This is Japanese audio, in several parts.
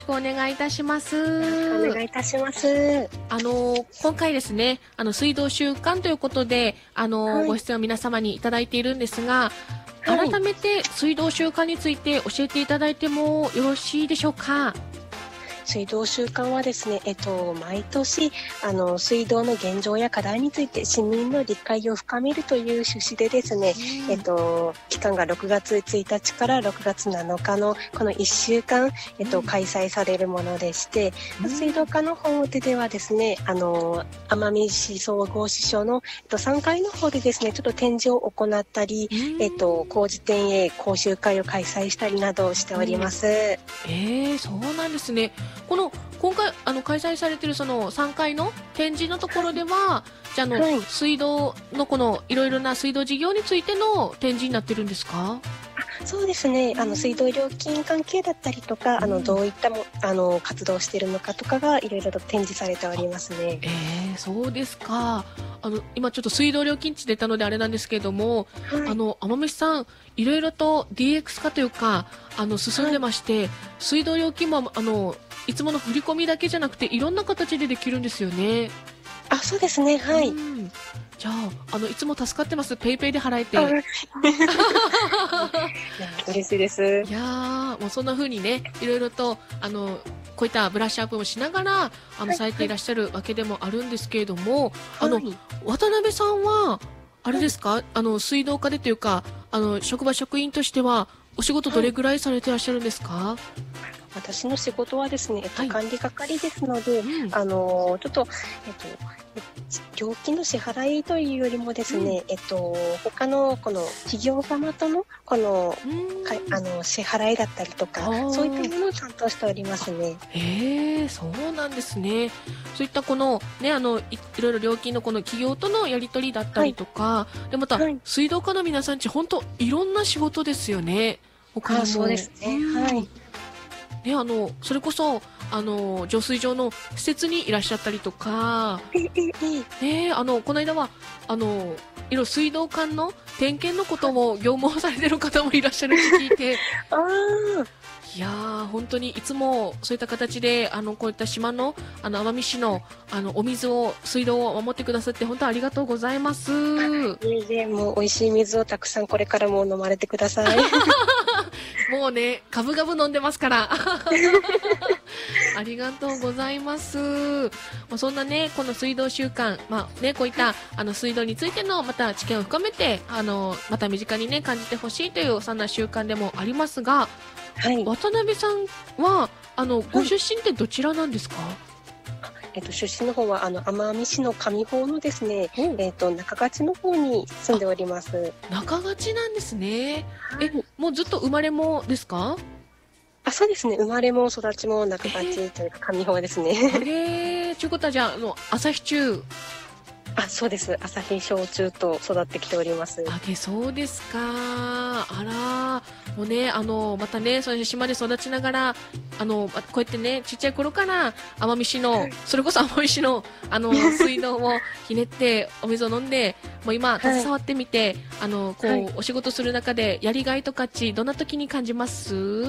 お願いいたします。 お願いいたします。 今回ですね、水道習慣ということで、 はい、 ご出演を皆様にいただいているんですが、 はい、 改めて水道習慣について教えていただいてもよろしいでしょうか。 水道習慣はですね、毎年水道の現状や課題について市民の理解を深めるという趣旨でですね、期間が6月1日から6月7日のこの1週間、開催されるものでして、水道課の表ではですね、奄美市総合支所の、3階の方でですね、ちょっと展示を行ったり、工事店へ講習会を開催したりなどしております。 そうなんですね。今回開催されているその3階の展示のところでは、じゃあはい、 水道のこのいろいろな水道事業についての展示になってるんですか？ そうですね、水道料金関係だったりとか、どういった活動をしているのかとかがいろいろと展示されておりますね。 そうですか。今ちょっと水道料金値出たのであれなんですけれども、 はい、 奄美さん、いろいろと DX 化というか、進んでまして、水道料金も、いつもの振り込みだけじゃなくて、いろんな形でできるんですよね。 そうですね、はい。 じゃあ、いつも助かってます。ペイペイで払えて。 嬉しいです。 いやー、もうそんな風にね、いろいろと、こういったブラッシュアップをしながら、されていらっしゃるわけでもあるんですけれども、渡辺さんは、あれですか、水道課でというか、職場職員としては、お仕事どれぐらいされていらっしゃるんですか？ 私の仕事はですね、 はい管理係ですので、ちょっと、料金の支払いというよりもですね、他のこの企業様とのこの支払いだったりとか、そういったものを担当しておりますね。 そうなんですね。そういったこのね、いろいろ料金のこの企業とのやり取りだったりとか、でまた、水道課の皆さんち本当いろんな仕事ですよね。他にも。 そうですね。はい。 ね、それこそ、浄水場の施設にいらっしゃったりとか、ね、この間は、いろいろ水道管の点検のことも業務をされてる方もいらっしゃるって聞いて、いやー、本当にいつもそういった形で、こういった島の、奄美市の、お水を、水道を守ってくださって、本当ありがとうございます。 もう美味しい水をたくさんこれからも飲まれてください。 もうね、ガブガブ飲んでますから。ありがとうございます。そんなね、この水道習慣、こういった水道についてのまた知見を深めて、また身近にね、感じてほしいというそんな習慣でもありますが、渡辺さんは、ご出身ってどちらなんですか？ 出身の方は奄美市の上方のですね、中勝の方に住んでおります。 中勝なんですね。もうずっと生まれもですか？ そうですね。生まれも育ちも中勝というか上方ですね。 ということはじゃあ、旭中。 そうです。旭小中と育ってきております。 そうですか。もうね、またね、その島で育ちながら、こうやってね、ちっちゃい頃から、奄美市の、それこそ奄美市の、水道をひねって、お水を飲んで、もう今、携わってみて、お仕事する中で、やりがいとかどんな時に感じます？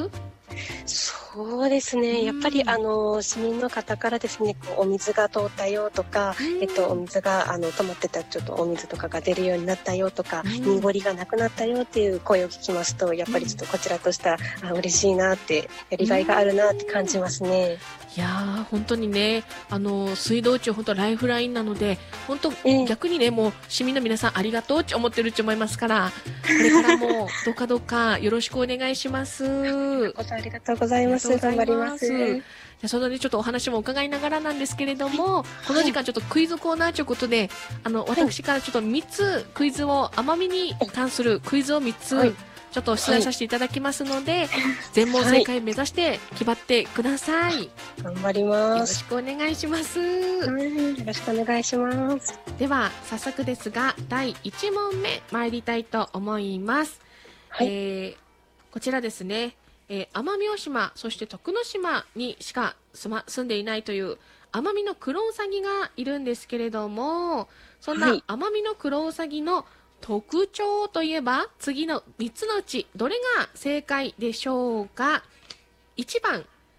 そうですね。やっぱり市民の方からですね、お水が通ったよとか、お水が止まってたちょっとお水とかが出るようになったよとか、濁りがなくなったよっていう声を聞きますと、やっぱりちょっとこちらとしたら嬉しいなって、やりがいがあるなって感じますね。 いやー、本当にね、水道庁本当ライフラインなので、本当、逆にね、もう市民の皆さんありがとうって思ってるって思いますから、これからもどうかよろしくお願いします。 ありがとうございます。頑張ります。 そのね、ちょっとお話も伺いながらなんですけれども、この時間ちょっとクイズコーナーということで、私からちょっと3つクイズを、奄美に関するクイズを3つ、ちょっと出題させていただきますので、全問正解目指して気張ってください。 頑張ります。 よろしくお願いします。 よろしくお願いします。 では、早速ですが、第1問目参りたいと思います。こちらですね、奄美大島、そして徳之島にしか住んでいないという奄美のクロウサギがいるんですけれども、そんな奄美のクロウサギの特徴といえば次の3つのうちどれが正解でしょうか？1番、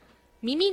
耳